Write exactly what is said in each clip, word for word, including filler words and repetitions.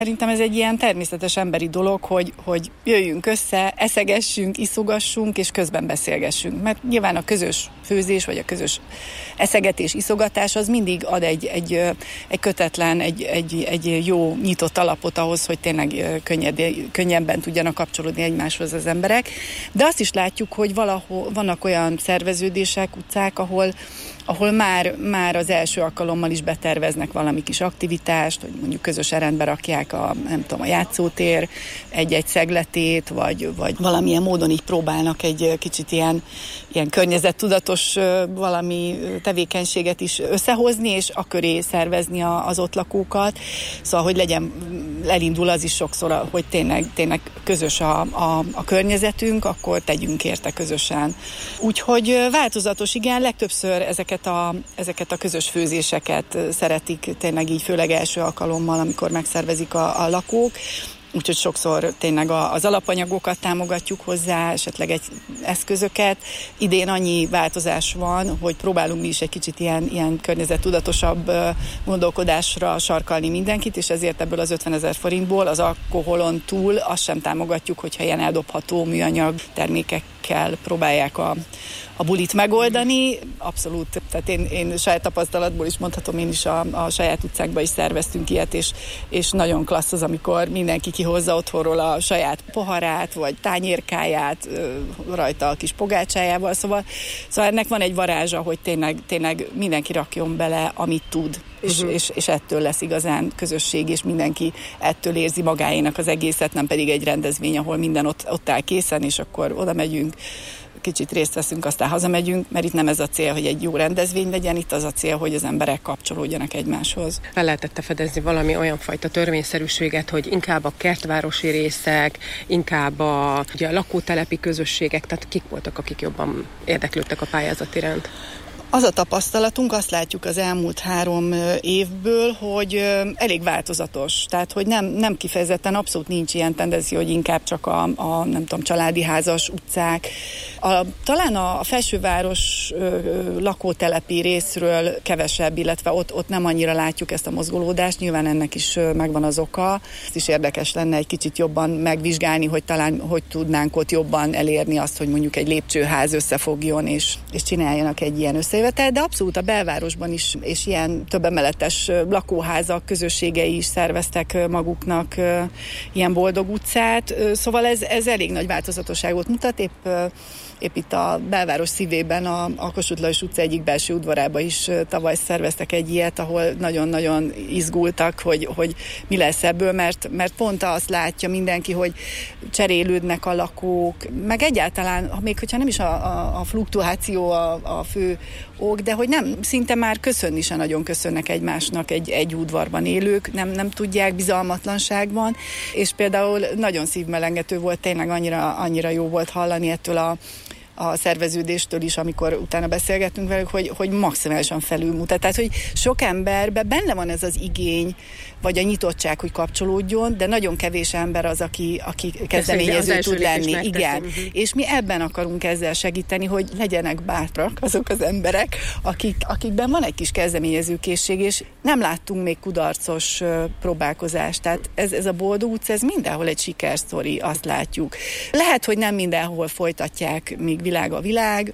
Szerintem ez egy ilyen természetes emberi dolog, hogy, hogy jöjjünk össze, eszegessünk, iszogassunk, és közben beszélgessünk. Mert nyilván a közös főzés, vagy a közös eszegetés, iszogatás, az mindig ad egy, egy, egy kötetlen, egy, egy, egy jó nyitott alapot ahhoz, hogy tényleg könnyed, könnyebben tudjanak kapcsolódni egymáshoz az emberek. De azt is látjuk, hogy valahol vannak olyan szerveződések, utcák, ahol ahol már, már az első alkalommal is beterveznek valami kis aktivitást, hogy mondjuk közösen rendbe rakják a, nem tudom, a játszótér egy-egy szegletét, vagy, vagy valamilyen módon így próbálnak egy kicsit ilyen, ilyen környezettudatos valami tevékenységet is összehozni, és a köré szervezni a, az ott lakókat. Szóval, hogy legyen, elindul az is sokszor, hogy tényleg, tényleg közös a, a, a környezetünk, akkor tegyünk érte közösen. Úgyhogy változatos, igen, legtöbbször ezeket A, ezeket a közös főzéseket szeretik tényleg így, főleg első alkalommal, amikor megszervezik a, a lakók. Úgyhogy sokszor tényleg az alapanyagokat támogatjuk hozzá, esetleg egy eszközöket. Idén annyi változás van, hogy próbálunk mi is egy kicsit ilyen, ilyen környezettudatosabb gondolkodásra sarkalni mindenkit, és ezért ebből az ötvenezer forintból az alkoholon túl azt sem támogatjuk, hogyha ilyen eldobható műanyag termékekkel próbálják a a bulit megoldani. Abszolút, tehát én, én saját tapasztalatból is mondhatom, én is a, a saját utcákban is szerveztünk ilyet, és, és nagyon klassz az, amikor mindenki kihozza otthonról a saját poharát, vagy tányérkáját, rajta a kis pogácsájával, szóval, szóval ennek van egy varázsa, hogy tényleg, tényleg mindenki rakjon bele, amit tud, és, uh-huh. és, és ettől lesz igazán közösség, és mindenki ettől érzi magáénak az egészet, nem pedig egy rendezvény, ahol minden ott, ott áll készen, és akkor oda megyünk, kicsit részt veszünk, aztán hazamegyünk, mert itt nem ez a cél, hogy egy jó rendezvény legyen, itt az a cél, hogy az emberek kapcsolódjanak egymáshoz. Fel lehetett fedezni valami olyan fajta törvényszerűséget, hogy inkább a kertvárosi részek, inkább a, ugye a lakótelepi közösségek, tehát kik voltak, akik jobban érdeklődtek a pályázat iránt? Az a tapasztalatunk, azt látjuk az elmúlt három évből, hogy elég változatos. Tehát, hogy nem, nem kifejezetten, abszolút nincs ilyen tendencia, hogy inkább csak a, a nem tudom, családi házas utcák. A, talán a, a felsőváros ö, lakótelepi részről kevesebb, illetve ott, ott nem annyira látjuk ezt a mozgolódást. Nyilván ennek is megvan az oka. Ez is érdekes lenne egy kicsit jobban megvizsgálni, hogy talán hogy tudnánk ott jobban elérni azt, hogy mondjuk egy lépcsőház összefogjon, és, és csináljanak egy ilyen össze. De abszolút a belvárosban is, és ilyen több emeletes lakóházak, közösségei is szerveztek maguknak ilyen boldog utcát. Szóval ez, ez elég nagy változatosságot mutat. Épp, épp itt a belváros szívében, a, a Kossuth Lajos utca egyik belső udvarába is tavaly szerveztek egy ilyet, ahol nagyon-nagyon izgultak, hogy, hogy mi lesz ebből, mert, mert pont azt látja mindenki, hogy cserélődnek a lakók, meg egyáltalán, még hogyha nem is a, a, a fluktuáció a, a fő ok, de hogy nem, szinte már köszönni sem nagyon köszönnek egymásnak egy, egy udvarban élők, nem, nem tudják, bizalmatlanság van, és például nagyon szívmelengető volt, tényleg annyira, annyira jó volt hallani ettől a a szerveződéstől is, amikor utána beszélgettünk velük, hogy, hogy maximálisan felülmutat. Tehát, hogy sok emberben benne van ez az igény, vagy a nyitottság, hogy kapcsolódjon, de nagyon kevés ember az, aki, aki kezdeményező tud lenni. Igen. Uh-huh. És mi ebben akarunk ezzel segíteni, hogy legyenek bátrak azok az emberek, akik, akikben van egy kis kezdeményezőkészség, és nem láttunk még kudarcos uh, próbálkozást. Tehát ez, ez a boldog utca, ez mindenhol egy sikersztori, azt látjuk. Lehet, hogy nem mindenhol folytatják, míg világ a világ,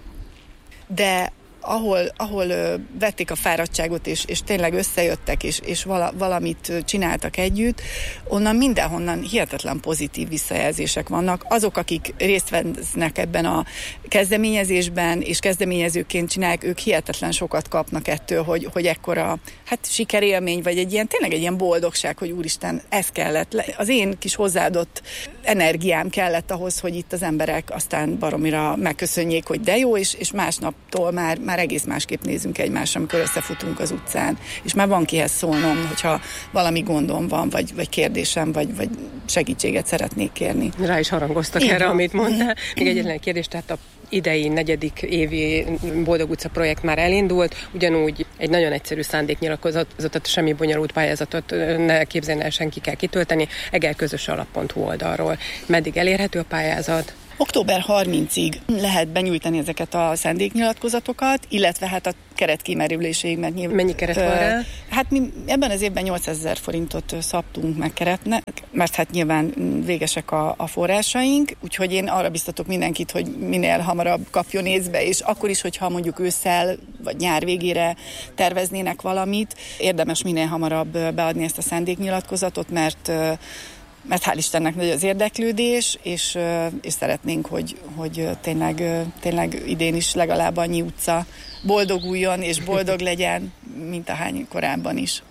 de ahol, ahol ö, vették a fáradtságot, és, és tényleg összejöttek, és, és vala, valamit csináltak együtt, onnan mindenhonnan hihetetlen pozitív visszajelzések vannak. Azok, akik részt vesznek ebben a kezdeményezésben, és kezdeményezőként csinálják, ők hihetetlen sokat kapnak ettől, hogy, hogy ekkora hát sikerélmény, vagy egy ilyen, tényleg egy ilyen boldogság, hogy úristen, ez kellett. Az én kis hozzáadott energiám kellett ahhoz, hogy itt az emberek aztán baromira megköszönjék, hogy de jó, és, és másnaptól már, már egész másképp nézünk egymásra, amikor összefutunk az utcán. És már van kihez szólnom, hogyha valami gondom van, vagy, vagy kérdésem, vagy, vagy segítséget szeretnék kérni. Rá is harangoztak Igen. erre, amit mondtál. Még egyetlen kérdés, tehát a idei negyedik évi Boldog utca projekt már elindult, ugyanúgy egy nagyon egyszerű szándéknyilatkozatot, semmi bonyolult pályázatot ne képzelni el, senki kell kitölteni, egerközösalap pont hu oldalról. Meddig elérhető a pályázat? október harmincadikáig lehet benyújtani ezeket a szándéknyilatkozatokat, illetve hát a keret kimerüléséig. Mert nyilván, mennyi keret van rá? Hát mi ebben az évben nyolcezer forintot szabtunk meg keretnek, mert hát nyilván végesek a, a forrásaink, úgyhogy én arra biztatok mindenkit, hogy minél hamarabb kapjon észbe, és akkor is, hogyha mondjuk ősszel vagy nyár végére terveznének valamit, érdemes minél hamarabb beadni ezt a szándéknyilatkozatot, mert mert hál' Istennek nagy az érdeklődés, és, és szeretnénk, hogy, hogy tényleg, tényleg idén is legalább annyi utca boldoguljon és boldog legyen, mint ahány korábban is.